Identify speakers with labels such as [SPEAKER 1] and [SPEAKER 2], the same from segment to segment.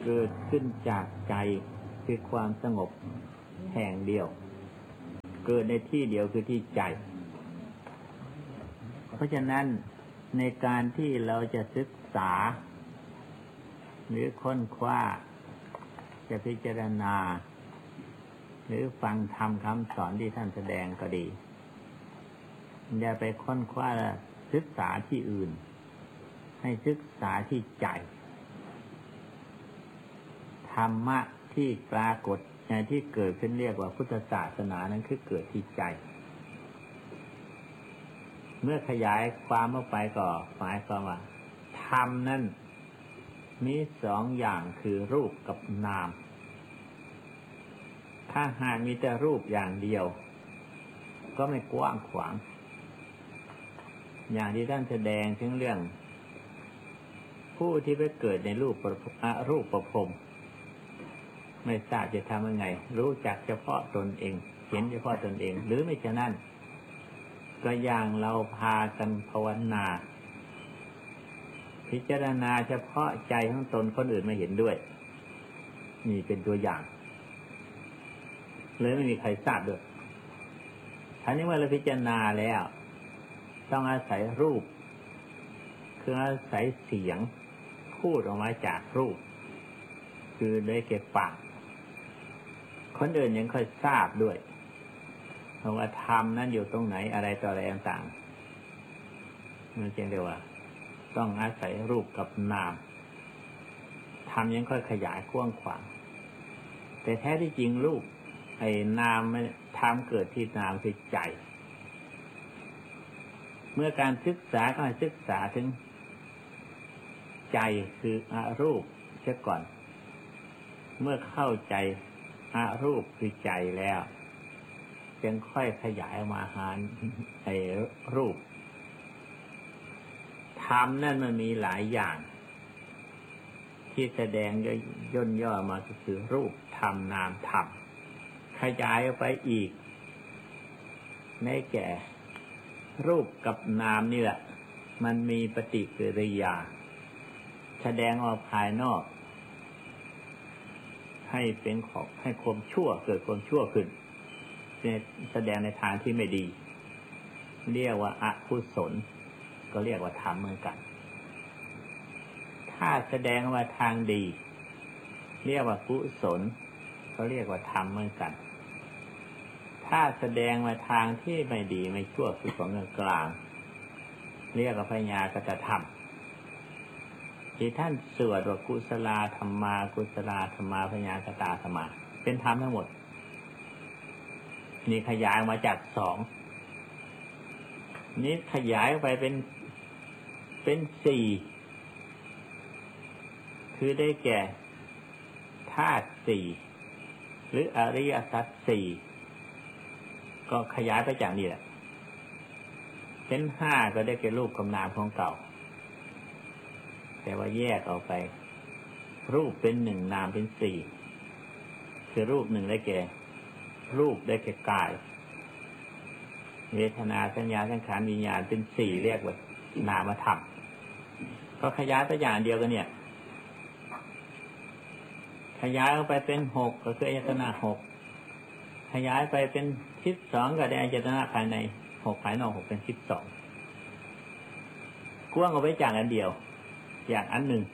[SPEAKER 1] เกิดขึ้นจากใจคือความสงบแห่งเดียวเกิดในที่เดียวคือที่ใจเพราะฉะนั้นในการที่เราจะศึกษาหรือค้นคว้าจะพิจารณาหรือฟังธรรมคำสอนที่ท่านแสดงก็ดีอย่าไปค้นคว้าศึกษาที่อื่นให้ศึกษาที่ใจธรรมะที่ปรากฏในที่เกิดขึ้นเรียกว่าพุทธศาสนานั้นคือเกิดที่ใจเมื่อขยายความออกไปก็หมายความว่าธรรมนั้นมีสองอย่างคือรูปกับนามถ้าหากมีแต่รูปอย่างเดียวก็ไม่กว้างขวางอย่างที่ท่านแสดงถึงเรื่องผู้ที่ไปเกิดในรูปประพรหมไม่ทราบจะทำยังไงรู้จักเฉพาะตนเองเห็นเฉพาะตนเองหรือไม่ฉะนั้นก็อย่างเราพากันภาวนาพิจารณาเฉพาะใจของตนคนอื่นไม่เห็นด้วยนี่เป็นตัวอย่างเลยไม่มีใครทราบด้วยท่านี้เมื่อเราพิจารณาแล้วต้องอาศัยรูปคืออาศัยเสียงพูดออกมาจากรูปคือได้แก่ปากคนอื่นยังค่อยทราบด้วยว่าธรรมนั้นอยู่ตรงไหนอะไรต่ออะไรต่างๆมันจึงเรียกว่าต้องอาศัยรูปกับนามธรรมยังค่อยขยายกว้างขวางแต่แท้ที่จริงรูปไอ้นามธรรมเกิดที่นามคือใจเมื่อการศึกษาก็ให้ศึกษาถึงใจคืออรูปเสียก่อนเมื่อเข้าใจอรูปคือใจแล้วจึงค่อยขยายมาหาไอ้รูปธรรมนั่นมันมีหลายอย่างที่แสดงย่นย่อมาก็คือรูปธรรมนามธรรมขยายออกไปอีกในแก่รูปกับนามนี่แหละมันมีปฏิกิริยาแสดงออกภายนอกให้เป็นของให้ความชั่วเกิดความชั่วขึ้นแสดงในทางที่ไม่ดีเรียกว่าอกุศลก็เรียกว่าธรรมเหมือนกันถ้าแสดงว่าทางดีเรียกว่ากุศลก็เรียกว่าธรรมเหมือนกันถ้าแสดงว่าทางที่ไม่ดีไม่ชั่วคือของกลางเรียกว่าพญากตธรรมที่ท่านสวดว่ากุศลธรรมากุศลธรรมาพญากตธรรมาเป็นธรรมทั้งหมดนี่ขยายมาจากสองนี้ขยายไปเป็นสี่คือได้แก่ธาตุสี่หรืออริยสัจสี่ก็ขยายไปจากนี่แหละเป็นห้าก็ได้แก่รูปกับนามของเก่าแต่ว่าแยกออกไปรูปเป็นหนึ่งนามเป็นสี่คือรูปหนึ่งได้แก่รูปได้แก่กายเวทนาสัญญาสังขารวิญญาณเป็นสี่เรียกว่านามธรรมก็ขยายไปอย่างเดียวกันเนี่ยขยายออกไปเป็นหกก็คืออายตนะหกขยายไปเป็น12ก็ได้อายตนะภายในหกภายนอกหกเป็น12กว้างออกไปจากอันเดียวอย่างอันหนึ่ง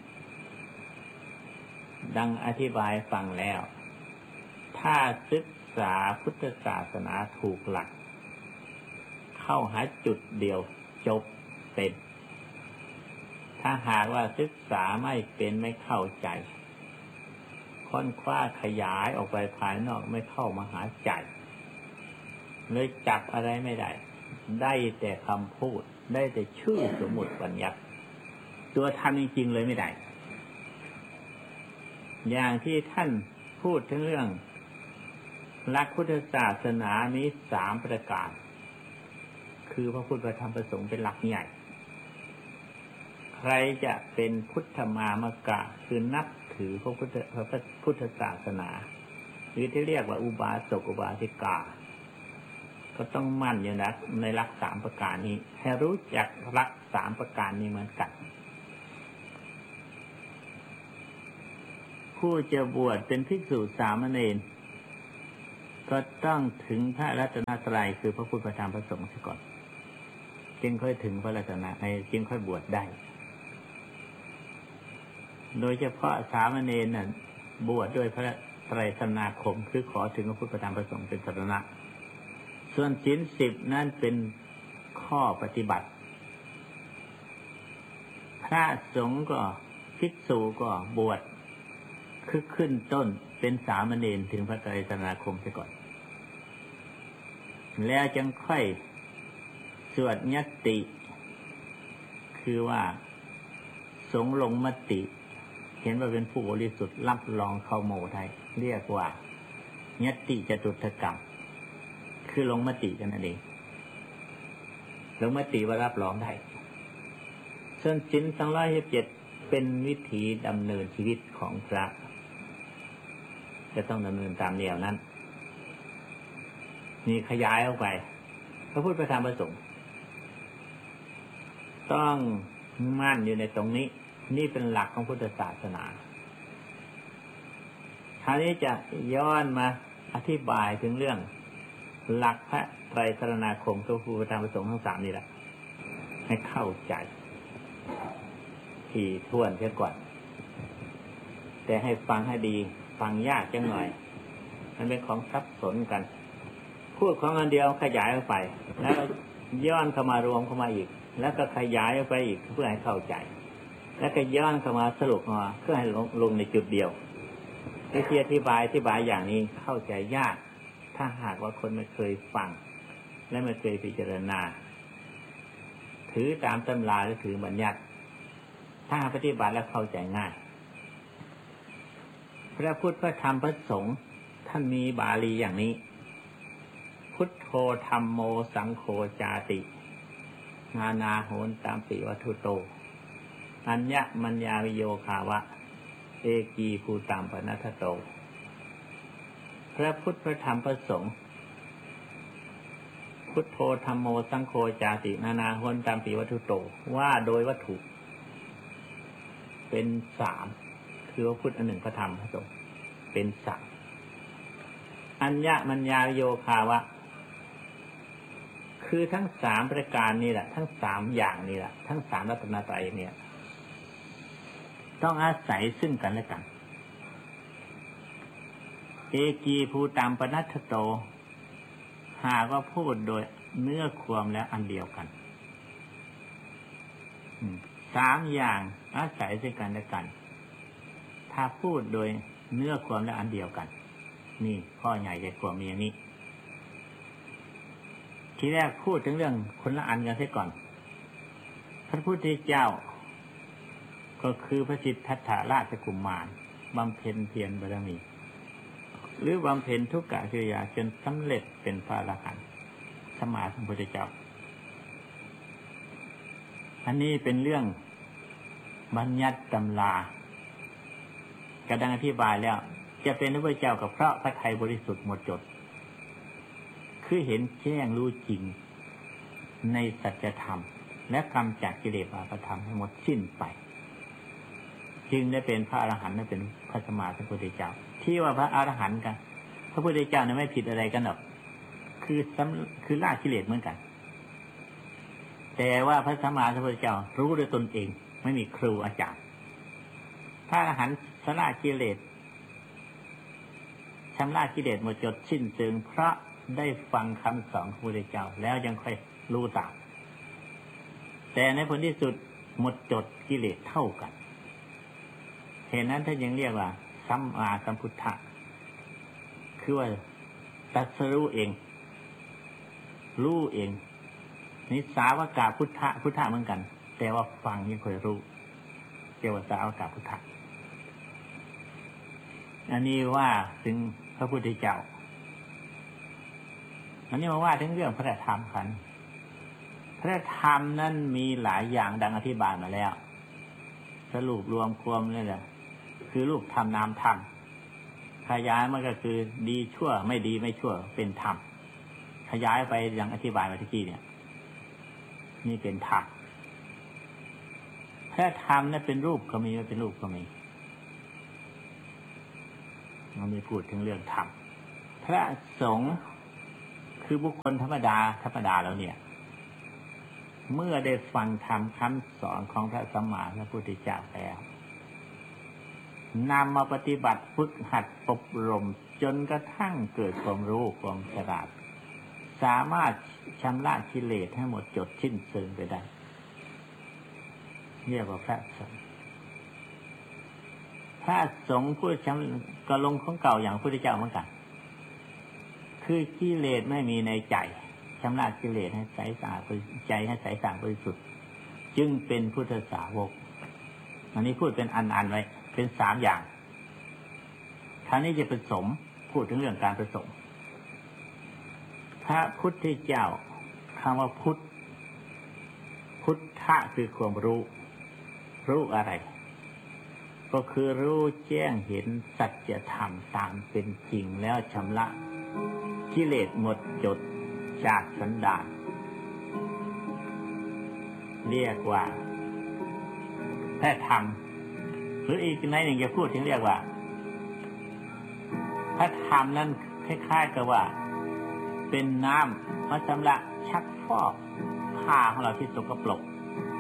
[SPEAKER 1] ดังอธิบายฟังแล้วถ้าศึกษาพุทธศาสนาถูกหลักเข้าหาจุดเดียวจบเป็นถ้าหากว่าศึกษาไม่เป็นไม่เข้าใจค้นคว้าขยายออกไปภายนอกไม่เข้ามาหาใจเลยจับอะไรไม่ได้ได้แต่คำพูดได้แต่ชื่อสมมุติบัญญัติตัวธรรมจริงๆเลยไม่ได้อย่างที่ท่านพูดถึงเรื่องหลักพุทธศาสนามี3ประการคือพระพุทธพระธรรมพระสงฆ์เป็นหลักใหญ่ใครจะเป็นพุทธมามกะคือนับถือพระพุทธศาสนาหรือที่เรียกว่าอุบาสกอุบาสิกาก็ต้องมั่นอยู่นะในหลัก3ประการนี้ให้รู้จักหลัก3ประการนี้เหมือนกันผู้จะบวชเป็นภิกษุสามเณรก็ต้องถึงพระรัตนตรัยคือพระพุทธพระธรรมพระสงฆ์เสียก่อนจึงค่อยถึงพระรัตนตรัยจึงค่อยบวชได้โดยเฉพาะสามเณรน่ะบวชด้วยพระไตรสรณคมคือขอถึงพระพุทธพระธรรมพระสงฆ์เป็นสรณะส่วนศีล10นั่นเป็นข้อปฏิบัติพระสงฆ์ก็ภิกษุก็บวชคือขึ้นต้นเป็นสามเณรถึงพระไตรสรณคมเสียก่อนแล้วจึงค่อยสวดญัตติคือว่าสงฆ์ลงมติเห็นว่าเป็นผู้บริสุทธิ์รับรองเข้าโมไทยเรียกว่าญัตติจตุตถกรรมคือลงมติกันนั่นเองลงมติว่ารับรองได้ส่วนศีล227เป็นวิถีดำเนินชีวิตของพระจะต้องดำเนินตามแนวนั้นนี่ขยายออกไปพระพุทธพระธรรมพระสงฆ์ต้องมั่นอยู่ในตรงนี้นี่เป็นหลักของพุทธศาสนาคราวนี้จะย้อนมาอธิบายถึงเรื่องหลักพระไตรสรณคมกับพระพุทธพระธรรมพระสงฆ์ทั้ง3นี่แหละให้เข้าใจที่ถ้วนเสียก่อนแต่ให้ฟังให้ดีฟังยากจังหน่อยมันเป็นของซับซ้อนกันพูดของอันเดียวขยายออกไปแล้วย้อนเข้ามารวมเข้ามาอีกแล้วก็ขยายออกไปอีกเพื่อให้เข้าใจแล้วก็ย้อนเข้ามาสรุปมาเพื่อให้ลงในจุดเดียววิธีอธิบายอย่างนี้เข้าใจยากถ้าหากว่าคนไม่เคยฟังและไม่เคยพิจารณาถือตามตำราหรือถือบัญญัติถ้าปฏิบัติแล้วเข้าใจง่ายพระพุทธพระธรรมพระสงฆ์ท่านมีบาลีอย่างนี้พุทโธธัมโมสังโฆจาตินานาโหนตามปิวัตถุโตอัญญมัญญาวิโยคาวะเอกีภูตามปนัทโตพระพุทธพระธรรมพระสงฆ์พุทโธธัมโมสังโฆจาตินานาโหนตามปิวัตถุโตว่าโดยวัตถุเป็น3คือว่าพุทธอันหนึ่งพระธรรมพระสงฆ์เป็น3อัญญมัญญาวิโยคาวะคือทั้ง3ประการนี่แหละทั้ง3อย่างนี่แหละทั้ง3รัตนตรัยเนี่ยต้องอาศัยซึ่งกันและกันเอกีภูตามปนัทโตหากว่าพูดโดยเนื้อความและอันเดียวกัน3อย่างอาศัยซึ่งกันและกันถ้าพูดโดยเนื้อความและอันเดียวกันนี่ข้อใหญ่ใจความมีอย่างนี้ทีแรกพูดถึงเรื่องคนละอันกันเสียก่อนพระพุทธเจ้าก็คือพระสิทธัตถราชกุมารบำเพ็ญเพียรบารมีหรือบำเพ็ญทุกขกิริยาจนสำเร็จเป็นพระอรหันต์สัมมาสัมพุทธเจ้าอันนี้เป็นเรื่องบัญญัติตำรากระดังอธิบายแล้วจะเป็นพระพุทธเจ้ากับเพราะพระทัยบริสุทธิ์หมดจดคือเห็นแจ้งรู้จริงในสัจธรรมและกำจัดกิเลสอาภัพธรรมให้หมดสิ้นไปจึงได้เป็นพระอรหันต์และเป็นพระสัมมาสัมพุทธเจ้าที่ว่าพระอรหันต์กันพระพุทธเจ้าเนี่ยไม่ผิดอะไรกันหรอกคือละกิเลสเหมือนกันแต่ว่าพระสัมมาสัมพุทธเจ้ารู้ด้วยตนเองไม่มีครูอาจารย์พระอรหันต์ละกิเลสชำระกิเลสหมดจดสิ้นเชิงเพราะได้ฟังคำสอนของพระพุทธเจ้าแล้วยังค่อยรู้ตามแต่ในผลที่สุดหมดจดกิเลสเท่ากันเหตุนั้นท่านยังเรียกว่าสัมมาสัมพุทธะคือว่าตรัสรู้เองรู้เองนิสาวกาพุทธะพุทธะเหมือนกันแต่ว่าฟังยังค่อยรู้เรียกว่าสาวกาพุทธะอันนี้ว่าถึงพระพุทธเจ้าอันนี้มาว่าถึงเรื่องพระธรรมกันพระธรรมนั้นมีหลายอย่างดังอธิบายมาแล้วสรุปรวมความนี่แหละคือรูปธรรมนามธรรมขยายมันก็คือดีชั่วไม่ดีไม่ชั่วเป็นธรรมขยายไปอย่างอธิบายมาที่กี้เนี่ยนี่เป็นธรรมพระธรรมนั้นเป็นรูปก็มีไม่เป็นรูปก็มีมันมีพูดถึงเรื่องธรรมพระสงฆ์คือบุคคลธรรมดาแล้วเนี่ยเมื่อได้ฟังธรรมคำสอนของพระสัมมาสัมพุทธเจ้าแล้วนำมาปฏิบัติฝึกหัดอบรมจนกระทั่งเกิดความรู้ความฉลาดสามารถชำระกิเลสให้หมดจดสิ้นเชิงไปได้เรียกว่าพระสงฆ์พระสงฆ์ผู้ชำกระลงของเก่าอย่างพระพุทธเจ้าเหมือนกันคือกิเลสไม่มีในใจชำระกิเลสให้ใสสะอาดใจให้ใสสะอาดบริสุทธิ์จึงเป็นพุทธสาวกอันนี้พูดเป็นอันไว้เป็น3อย่างคราวนี้จะผสมพูดถึงเรื่องการผสมพระพุทธเจ้าคำว่าพุทธะคือความรู้อะไรก็คือรู้แจ้งเห็นสัจธรรมตามเป็นจริงแล้วชำระกิเลสหมดจดจากสันดานเรียกว่าพระธรรมหรืออีกในหนึ่งจะพูดถึงเรียกว่าพระธรรมนั้นคล้ายๆกับว่าเป็นน้ำมาชำระชักฟอกผ้าของเราที่สกปรก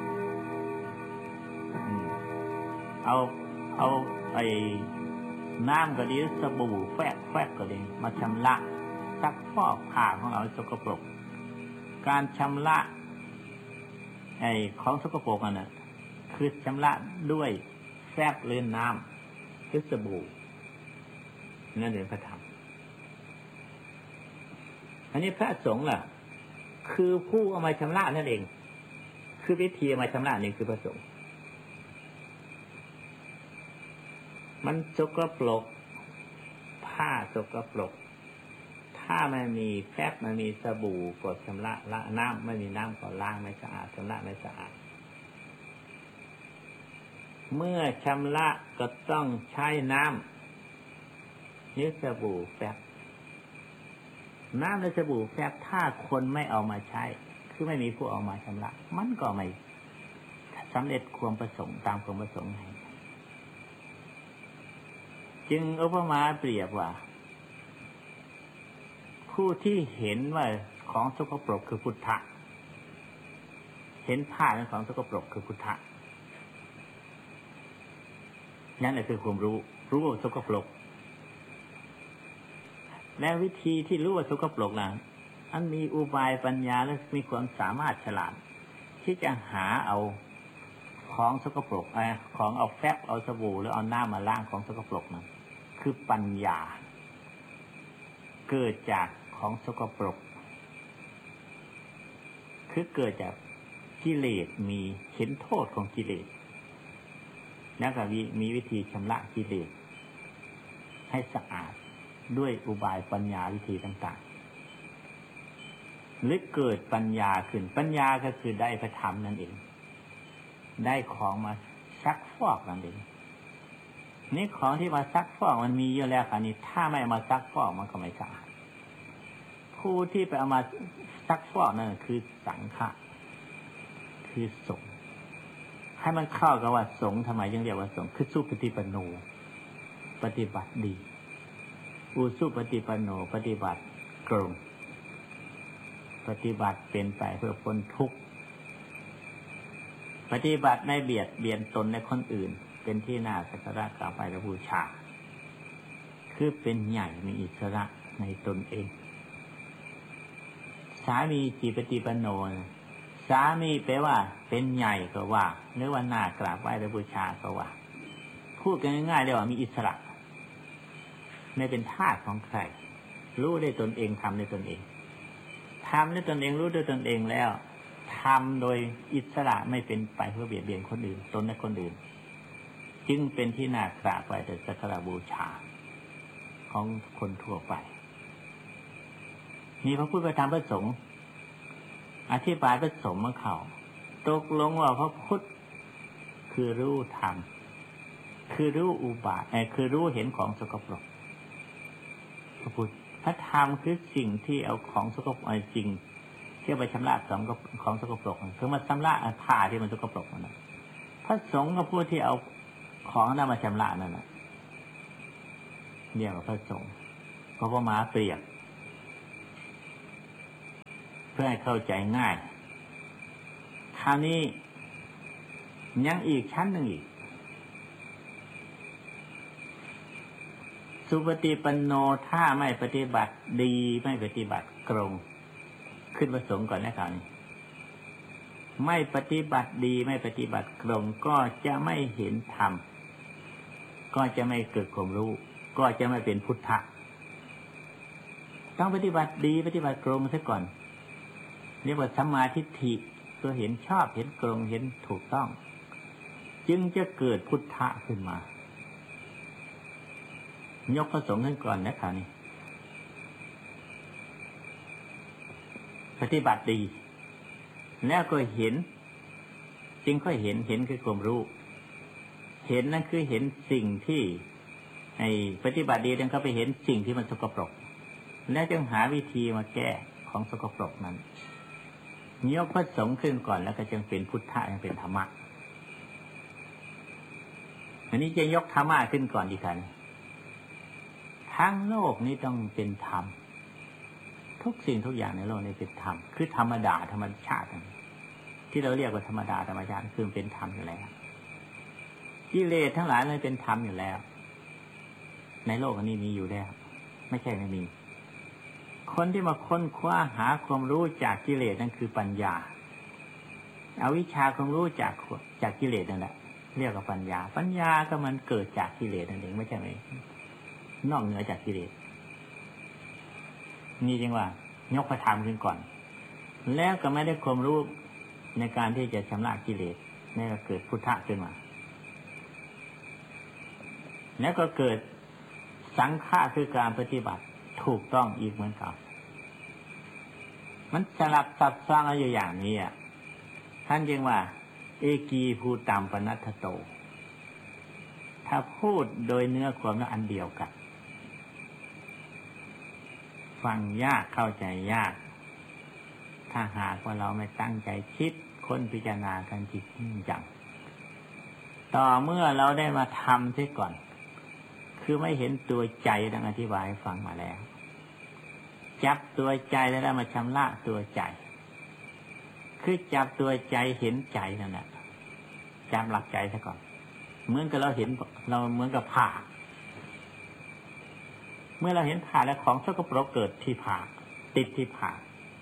[SPEAKER 1] เอาไอ้น้ำก็ดีสบู่แฟกก็ดีมาชำระซักฟอกผ้าของเราสกปรกการชำระไอ้ของสกปรกน่ะคือชำระด้วยแฟบหรือน้ำหรือสบู่นั่นเองพระธรรมอันนี้พระสงฆ์ล่ะคือผู้เอามาชำระนั่นเองคือวิธีเอามาชำระนี่คือพระสงฆ์มันสกปรกผ้าสกปรกถ้าไม่มีแฟบไม่มีสบู่กดชำระละน้ำไม่มีน้ำก็ล้างไม่สะอาดชำระไม่สะอาดเมื่อชำระก็ต้องใช้น้ำหรือสบู่แฟบน้ำและสบู่แฟบถ้าคนไม่เอามาใช้คือไม่มีผู้เอามาชำระมันก็ไม่สำเร็จความประสงค์ตามความประสงค์ให้จึงอุปมาเปรียบว่าผู้ที่เห็นว่าของสกปรกคือพุทธะเห็นผ้าเป็นของสกปรกคือพุทธะนั่นแหละคือความรู้ว่าสกปรกและวิธีที่รู้ว่าสกปรกนั้นอันมีอุบายปัญญาและมีความสามารถฉลาดที่จะหาเอาของสกปรกของเอาแฟบเอาสบู่หรือเอาน้ำมาล้างของสกปรกนั้นคือปัญญาเกิดจากของสกปรกคือเกิดจากกิเลสมีเห็นโทษของกิเลสแล้วก็มีวิธีชำระกิเลสให้สะอาดด้วยอุบายปัญญาวิธีต่างๆหรือเกิดปัญญาขึ้นปัญญาก็คือได้พระธรรมนั่นเองได้ของมาซักฟอกนั่นเองนี่ของที่มาซักฟอกมันมีเยอะแล้วค่ะนี่ถ้าไม่เอามาซักฟอกมันก็ไม่สะอาดผู้ที่ไปเอามาซักฟอกนั่นคือสังฆะคือสงฆ์ให้มันเข้ากับว่าสงฆ์ทำไมยังเรียกว่าสงฆ์คือสุปฏิปันโนปฏิบัติดีอุสุปฏิปันโนปฏิบัติตรงปฏิบัติเป็นไปเพื่อพ้นทุกข์ปฏิบัติไม่เบียดเบียนตนและคนอื่นเป็นที่น่าสักการะกราบไหว้และบูชาคือเป็นใหญ่มีอิสระในตนเองสามีจิปฏิปันโนสามีแปลว่าเป็นใหญ่ก็ว่าหรือว่าน่ากราบไหว้และบูชาก็ว่าพูดกันง่ายๆเลยว่ามีอิสระไม่เป็นทาสของใครรู้ได้ตนเองทำได้ตนเองทำได้ตนเองรู้ด้วยตนเองแล้วทำโดยอิสระไม่เป็นไปเพื่อเบียดเบียนคนอื่นตนและคนอื่นจึงเป็นที่น่ากราบไหว้และสักการะบูชาของคนทั่วไปมีพระพุทธพระธรรมพระสงฆ์อธิบายพระสงฆ์มาเข้าตกลงว่าพระพุทธคือรู้ธรรมคือรู้อุบาทคือรู้เห็นของสกปรกพระพุทธพระธรรมคือสิ่งที่เอาของสกปรกจริงที่ไปชำระของสกปรกคือมาชำระผ้าที่มันสกปรกนั่นพระสงฆ์ก็ผู้ที่เอาของนั้นมาชำระนั่นแหละเรียกว่าพระสงฆ์เพราะว่ามาเปรียบเพื่อให้เข้าใจง่ายคราวนี้ยังอีกชั้นหนึ่งอีกสุปฏิปันโนถ้าไม่ปฏิบัติดีไม่ปฏิบัติตรงขึ้นประสงค์ก่อนนะครับนี่ไม่ปฏิบัติดีไม่ปฏิบัติตรงก็จะไม่เห็นธรรมก็จะไม่เกิดความรู้ก็จะไม่เป็นพุทธะต้องปฏิบัติดีปฏิบัติตรงซะก่อนเรียกว่าสัมมาทิฏฐิตัวเห็นชอบเห็นตรงเห็นถูกต้องจึงจะเกิดพุทธะขึ้นมายกพระสงฆ์ขึ้นก่อนนะครับนี่ปฏิบัติดีแล้วก็เห็นจึงค่อยเห็นคือความรู้เห็นนั่นคือเห็นสิ่งที่ไอ้ปฏิบัติดีนั้นก็ไปเห็นสิ่งที่มันสกปรกแล้วจึงหาวิธีมาแก้ของสกปรกนั้นยกพระสงฆ์ขึ้นก่อนแล้วก็จึงเป็นพุทธะยังเป็นธรรมะอันนี้จะยกธรรมะขึ้นก่อนดีกันทั้งโลกนี้ต้องเป็นธรรมทุกสิ่งทุกอย่างในโลกนี้เป็นธรรมคือธรรมดาธรรมชาติที่เราเรียกว่าธรรมดาธรรมชาติคือเป็นธรรมอยู่แล้วกิเลสทั้งหลายเลยเป็นธรรมอยู่แล้วในโลกอันนี้มีอยู่แล้วไม่ใช่ไม่มีคนที่มาค้นคว้าหาความรู้จากกิเลสนั่นคือปัญญาเอาวิชาความรู้จากกิเลสนั่นแหละเรียกว่าปัญญาก็มันเกิดจากกิเลสนั่นเองไม่ใช่ไหมนอกเหนือจากกิเลสนี่จริงว่ายกพระธรรมขึ้นก่อนแล้วก็ไม่ได้ความรู้ในการที่จะชำระกิเลสนี่ก็เกิดพุทธะขึ้นมาแล้วก็เกิดสังฆะคือการปฏิบัติถูกต้องอีกเหมือนกันมันสลับซับซ้อนอยู่อย่างนี้ท่านจึงว่าเอกีภูตัมปนัตถโตถ้าพูดโดยเนื้อความนั้นอันเดียวกันฟังยากเข้าใจยากถ้าหากว่าเราไม่ตั้งใจคิดค้นพิจารณากันจริงจังต่อเมื่อเราได้มาทำเสียก่อนคือไม่เห็นตัวใจดังอธิบายให้ฟังมาแล้วจับตัวใจแล้วมาชำระตัวใจคือจับตัวใจเห็นใจนั่นแหละจับหลักใจซะก่อนเหมือนกับเราเห็นเราเหมือนกับผ่าเมื่อเราเห็นผ่าแล้วของสกปรกเกิดที่ผ่าติดที่ผ่า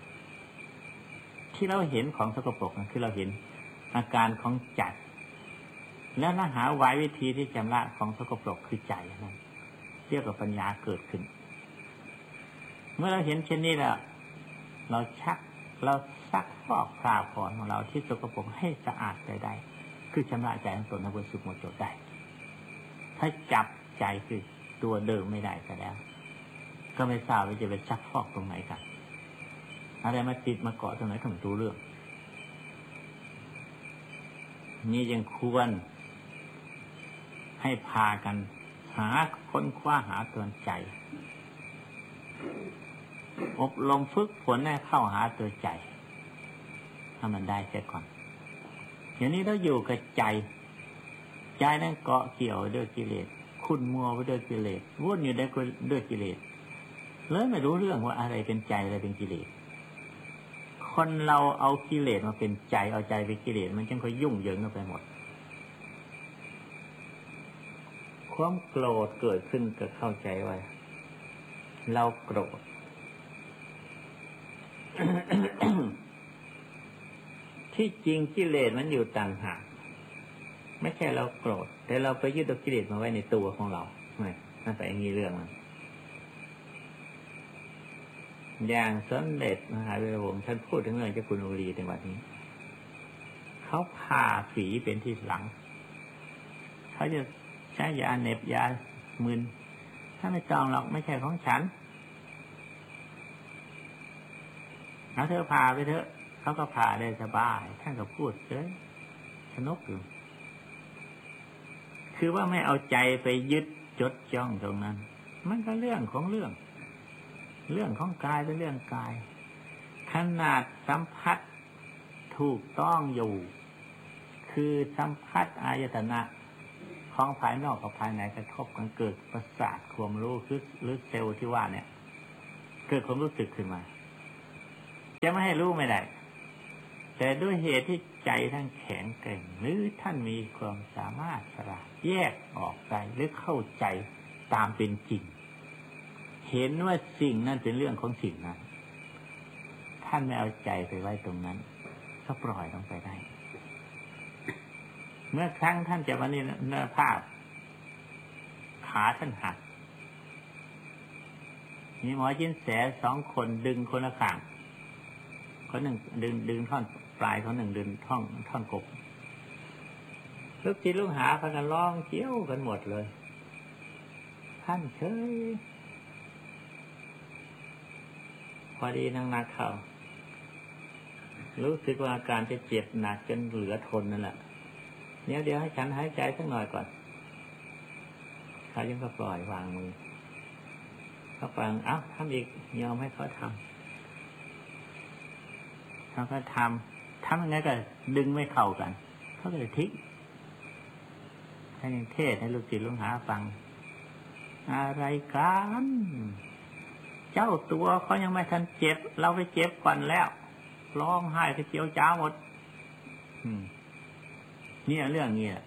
[SPEAKER 1] ที่เราเห็นของสกปรกนั่นคือเราเห็นอาการของใจแล้วเราหาไว้วิธีที่ชำระของสกปรกคือใจนั่นเรียกว่าปัญญาเกิดขึ้นเมื่อเราเห็นเช่นนี้แล้วเราซักฟอกคราบของเราที่สกปรกให้สะอาดได้คือชำระใจของตนให้บริสุทธิ์หมดจดได้ถ้าจับใจคือตัวเดิมไม่ได้ก็แล้วก็ไม่ทราบว่าจะไปซักฟอกตรงไหนกันอะไรมาติดมาเกาะตรงไหนก็ไม่รู้เรื่องนี่ยังควรให้พากันหาค้นคว้าหาตัวใจอบรมฝึกฝนให้เข้าหาตัวใจถ้ามันได้เสียก่อนอย่างนี้เราอยู่กับใจนั้นเกาะเกี่ยวด้วยกิเลสขุ่นมัวไปด้วยกิเลสวุ่นอยู่ด้วยกิเลสเลยไม่รู้เรื่องว่าอะไรเป็นใจอะไรเป็นกิเลสคนเราเอากิเลสมาเป็นใจเอาใจเป็นกิเลสมันจึงค่อยยุ่งเหยิงกันไปหมดความโกรธเกิดขึ้นก็เข้าใจว่าเราโกรธ ที่จริงกิเลสมันอยู่ต่างหากไม่ใช่เราโกรธแต่เราไปยึดเอากิเลสมาไว้ในตัวของเราไม่น่าใส่อย่างนี้เรื่องมันอย่างสมเด็จมหาวีระวงศ์ท่านพูดถึงเรื่องเจ้าคุณอุรีในวันนี้เขาผ่าฝีเป็นที่หลังเขาจะใช้ยาเหน็บยามึนถ้าไม่จองหรอกไม่ใช่ของฉันเอาเธอผ่าไปเถอะเขาก็ผ่าได้สบายท่านก็พูดเฉยสนุกอยู่คือว่าไม่เอาใจไปยึดจดจ้องตรงนั้นมันก็เรื่องของเรื่องของกายเป็นเรื่องกายขนาดสัมผัสถูกต้องอยู่คือสัมผัสอายตนะท้องภายนอกกับภายในกระทบกันเกิดประสาทความรู้หรือเซลล์ที่ว่าเนี่ยเกิดความรู้สึกขึ้นมาจะไม่ให้รู้ไม่ได้แต่ด้วยเหตุที่ใจท่านแข็งแกร่งหรือท่านมีความสามารถฉลาดแยกออกใจหรือเข้าใจตามเป็นจริงเห็นว่าสิ่งนั้นเป็นเรื่องของสิ่งนั้นท่านไม่เอาใจไปไว้ตรงนั้นก็ปล่อยลงไปได้เมื่อครั้งท่านจะมานิรภาพขาท่านหักมีหมอจินแส2 คนดึงคนละข้างคนหนึ่งดึงท่อนปลายคนหนึ่งดึงท่อนกบลูกศิษย์ลูกหาพากันร้องเกี้ยวกันหมดเลยท่านเฉยพอดีนักเข้ารู้สึกว่าอาการจะเจ็บหนักจนเหลือทนนั่นแหละเดี๋ยวให้ฉันหายใจสักหน่อยก่อนเขายังก็ปล่อยวางมือเขาฟังทำอีกยอมให้เขาทำเขาก็ทำยังไงก็ดึงไม่เข้ากันเขาก็เลยทิ้งท่านยังเทศให้ลูกศิษย์ลูกหาฟังอะไรกันเจ้าตัวเขายังไม่ทันเจ็บเราไปเจ็บก่อนแล้วร้องไห้ไปเจียวจ้าหมดเนี่ยเรื่องนี้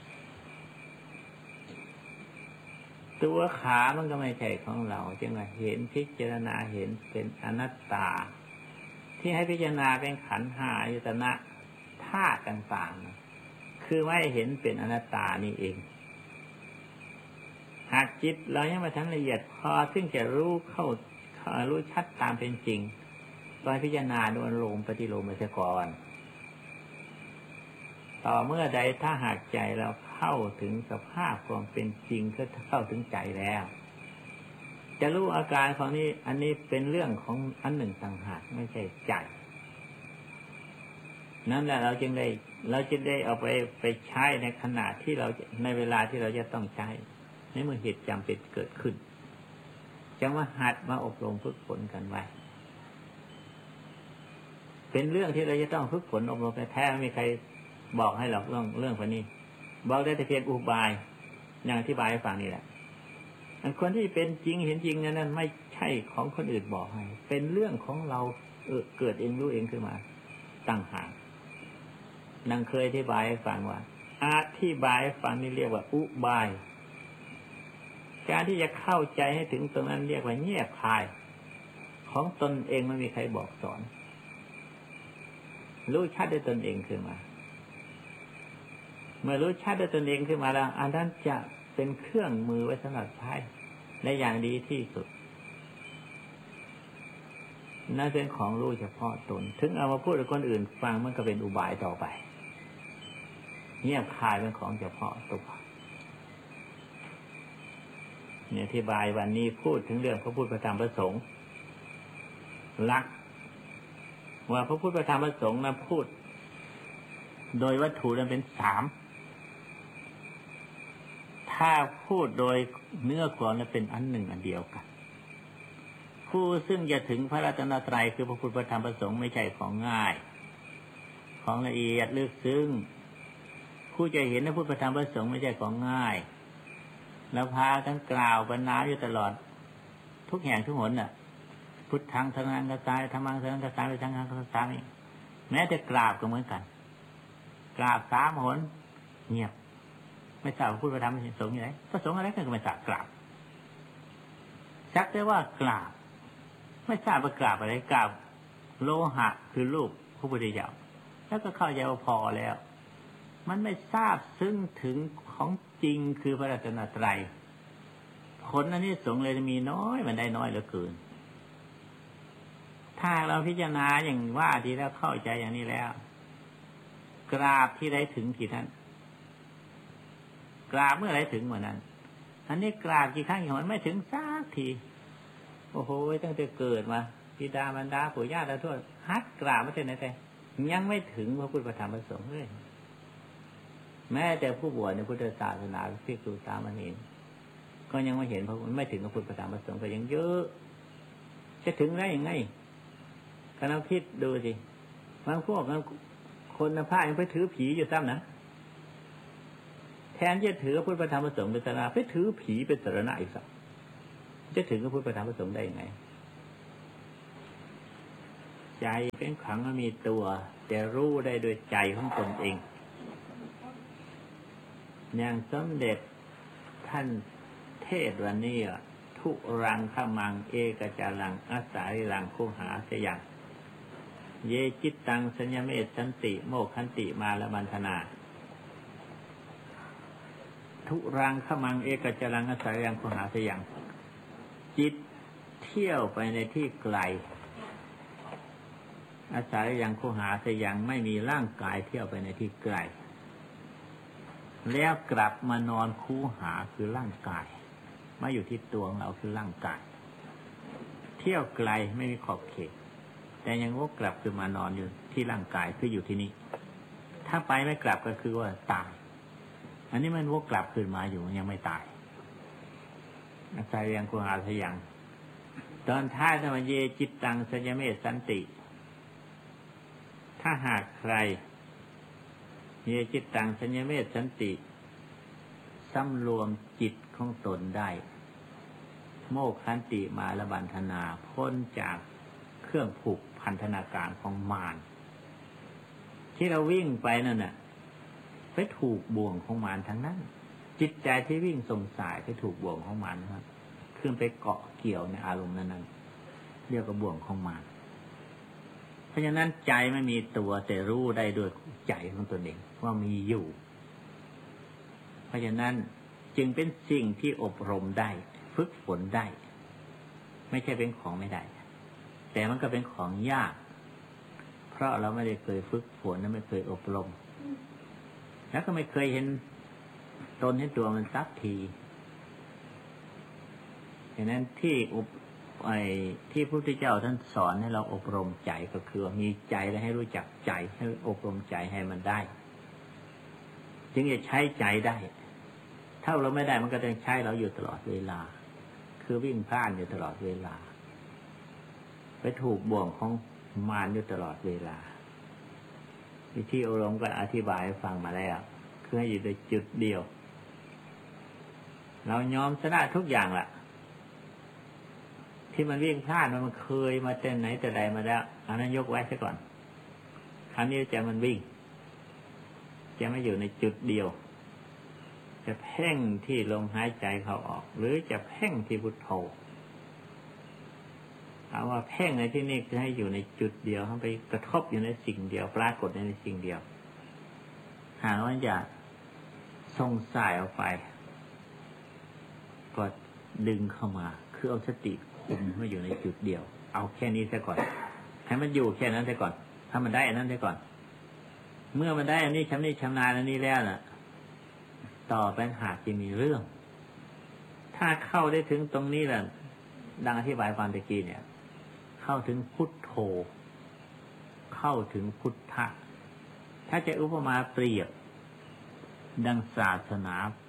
[SPEAKER 1] ตัวขามันก็ไม่ใช่ของเราจึงว่าเห็นพิจารณาเห็นเป็นอนัตตาที่ให้พิจารณาเป็นขันธ์5อายตนะธาตุต่างๆคือไม่เห็นเป็นอนัตตานี่เองหากจิตเรายังไม่ทันละเอียดพอซึ่งจะรู้รู้ชัดตามเป็นจริงตอนพิจารณาโดยอารมณ์ปฏิโลมไปเสียก่อนต่อเมื่อใดถ้าหากใจเราเข้าถึงสภาพความเป็นจริงก็เข้าถึงใจแล้วจะรู้อาการของนี้อันนี้เป็นเรื่องของอันหนึ่งต่างหากไม่ใช่ใจนั่นแหละเราจึงได้เอาไปใช้ในขณะที่เราในเวลาที่เราจะต้องใช้ในเมื่อเหตุจำเป็นเกิดขึ้นจะมาหัดมาอบรมฝึกฝนกันไว้เป็นเรื่องที่เราจะต้องฝึกฝนอบรมแท้ๆไม่มีใครบอกให้หรอกเรื่องพวกนี้บอกได้แต่เพียงอุบายอย่างอธิบายให้ฟังนี่แหละอันคนที่เป็นจริงเห็นจริงนั้นไม่ใช่ของคนอื่นบอกให้เป็นเรื่องของเราเกิดเองรู้เองขึ้นมาตั้งหากนั่งเคยอธิบายให้ฟังว่าอธิบายให้ฟังนี่เรียกว่าอุบายการที่จะเข้าใจให้ถึงตรงนั้นเรียกว่าแยกคายของตนเองไม่มีใครบอกสอนรู้ชัดด้วยตนเองขึ้นมาเมื่อรู้ชัดด้วยตนเองขึ้นมาแล้วอันนั้นจะเป็นเครื่องมือไว้สำหรับใช้ในอย่างดีที่สุดนั่นเป็นของรู้เฉพาะตนถึงเอามาพูดกับคนอื่นฟังมันก็เป็นอุบายต่อไปเงียบคายเป็นของเฉพาะตัวเนี่ยอธิบายวันนี้พูดถึงเรื่องพระพุทธพระธรรมพระสงฆ์ลักว่าพระพุทธพระธรรมพระสงฆ์นะพูดโดยวัตถุนั้นเป็น3ถ้าพูดโดยเนื้อความนั้นเป็นอันหนึ่งอันเดียวกันผู้ซึ่งจะถึงพระรัตนตรัยคือพระพุทธพระธรรมพระสงฆ์ไม่ใช่ของง่ายของละเอียดลึกซึ้งผู้จะเห็นพระพุทธพระธรรมพระสงฆ์ไม่ใช่ของง่ายแล้วพากันกล่าวบรรณาอยู่ตลอดทุกแห่งทุกหนน่ะพุทธังสรณังคัจฉามิธัมมังสรณังคัจฉามิสังฆังคัจฉามิแม้แต่กราบก็เหมือนกันกราบ3 หนเงียบไม่ทราบพูดประธรรมพระสงฆ์อย่างไรพระสงฆ์อะไรก็ไม่ทราบกราบชักได้ว่ากราบไม่ทราบว่ากราบอะไรกราบโลหะคือรูปพระพุทธเจ้าแล้วก็เข้าใจว่าพอแล้วมันไม่ทราบซึ่งถึงของจริงคือพระรัตนตรัยผลอันนี้สงเลยมีน้อยมันได้น้อยเหลือเกินถ้าเราพิจารณาอย่างว่าทีแล้วเข้าใจอย่างนี้แล้วกราบที่ได้ถึงกี่ท่านกราบเมื่อไรถึงเมื่อนั้นอันนี้กราบกี่ครั้งกี่หนไม่ถึงสักทีโอ้โหตั้งแต่เกิดมาบิดามารดาปู่ย่าตาทวดฮัดกราบไม่ใช่ไหนแต่ยังไม่ถึงพระพุทธพระธรรมพระสงฆ์เลยแม้แต่ผู้บวชในพุทธศาสนาภิกษุสามเณรก็ยังไม่เห็นเพราะไม่ถึงพระพุทธพระธรรมพระสงฆ์ก็ยังเยอะจะถึงได้ยังไงก็เราคิดดูสิบางพวกคนพระยังไปถือผีอยู่ซ้ำนะแทนจะถือพุทธธรรมประสงค์เป็นสรณะไปถือผีเป็นสรณะอีกสักจะถึงกับพุทธธรรมประสงค์ได้ยังไงใจเป็นขังมีตัวแต่รู้ได้โดยใจของตนเองอย่างสมเด็จท่านเทศวันนี้ทุรังขมังเอกจารังอาสาริรังคูหาเสยังเยจิตตังสัญญเมตสันติโมกขันติมาละบันธนาทุรังขมังเอกจารังอาสาริรังคูหาเสยังจิตเที่ยวไปในที่ไกลอาศัยยังคูหาเสยังไม่มีร่างกายเที่ยวไปในที่ไกลแล้วกลับมานอนคูหาคือร่างกายมาอยู่ที่ตัวของเราคือร่างกายเที่ยวไกลไม่มีขอบเขตแต่ยังวกกลับคือมานอนอยู่ที่ร่างกายคืออยู่ที่นี่ถ้าไปไม่กลับก็คือว่าตายอันนี้มันวกกลับคืนมาอยู่ยังไม่ตายอาศัยยังคูหาเสยังตอนท้ายธรรมเยจิตตังสัญญเมตสันติถ้าหากใครเยจิตตังสัญญเมตสันติสำรวมจิตของตนได้โมกขันติมาละบันธนาพ้นจากเครื่องผูกพันธนาการของมารที่เราวิ่งไปนั่นน่ะไปถูกบ่วงของมารทั้งนั้นจิตใจที่วิ่งสงสายไปถูกบ่วงของมารนะครับขึ้นไปเกาะเกี่ยวในอารมณ์นั้นเรียกว่าบ่วงของมารเพราะฉะนั้นใจไม่มีตัวแต่รู้ได้ด้วยใจของตนเองว่ามีอยู่เพราะฉะนั้นจึงเป็นสิ่งที่อบรมได้ฝึกฝนได้ไม่ใช่เป็นของไม่ได้แต่มันก็เป็นของยากเพราะเราไม่ได้เคยฝึกฝนและไม่เคยอบรมแล้วก็ไม่เคยเห็นตนเห็นตัวมันสักทีฉะนั้นที่พระพุทธเจ้าท่านสอนให้เราอบรมใจก็คือมีใจและให้รู้จักใจให้อบรมใจให้มันได้จึงจะใช้ใจได้ถ้าเราไม่ได้มันก็ต้องใช้เราอยู่ตลอดเวลาคือวิ่งพล่านอยู่ตลอดเวลาไปถูกบ่วงของมารอยู่ตลอดเวลาที่อบรมก็อธิบายให้ฟังมาแล้วคือให้อยู่ในจุดเดียวเรายอมชนะทุกอย่างล่ะที่มันวิ่งพลาดมันเคยมาแต่ไหนแต่ใดมาแล้วอันนั้นยกไว้ซะก่อนคราวนี้จะมันวิ่งจะไม่อยู่ในจุดเดียวจะเพ่งที่ลมหายใจเข้าออกหรือจะเพ่งที่พุทโธเอาว่าเพ่งในที่นี้คือให้อยู่ในจุดเดียวให้ไปกระทบอยู่ในสิ่งเดียวปรากฏในสิ่งเดียวหากว่าจะส่งสายออกไปก็ดึงเข้ามาคือเอาสติคุมมาอยู่ในจุดเดียวเอาแค่นี้ซะก่อนให้มันอยู่แค่นั้นซะก่อนถ้ามันได้อันนั้นซะก่อนเมื่อมันได้อันนี้ชำนาญอันนี้แล้วน่ะต่อไปหากจะมีเรื่องถ้าเข้าได้ถึงตรงนี้แหละดังอธิบายฟังตะกี้เนี่ยเข้าถึงพุทโธเข้าถึงพุทธะถ้าจะอุปมาเปรียบดังศาสนา